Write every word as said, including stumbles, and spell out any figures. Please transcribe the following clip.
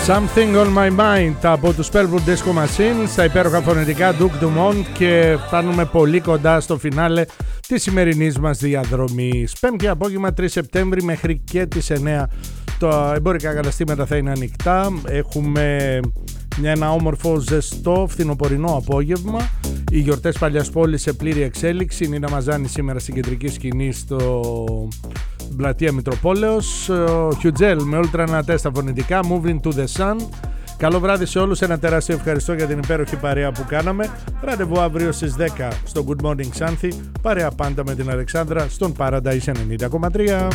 Something on my mind από τους Purple Disco Machine στα υπέροχα φωνητικά Duke Dumont, και φτάνουμε πολύ κοντά στο φινάλε της σημερινής μας διαδρομής. Πέμπτη απόγευμα τρεις Σεπτέμβρη μέχρι και τις εννέα τα εμπορικά καταστήματα θα είναι ανοιχτά. Έχουμε ένα όμορφο ζεστό φθινοπορεινό απόγευμα. Οι γιορτές Παλιάς Πόλης σε πλήρη εξέλιξη. Η Νίνα Μαζάνη σήμερα στην κεντρική σκηνή στο πλατεία Μητροπόλεως. Ο Χιουτζέλ με όλτρα ανατέ στα φωνητικά. Moving to the Sun. Καλό βράδυ σε όλους. Ένα τεράστιο ευχαριστώ για την υπέροχη παρέα που κάναμε. Ραντεβού αύριο στις δέκα στο Good Morning Xanthi. Παρέα πάντα με την Αλεξάνδρα στον Paradise ενενήντα κόμμα τρία.